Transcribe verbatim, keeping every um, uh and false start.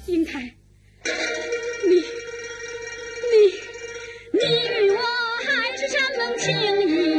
英台，你你你与我还是山盟情谊。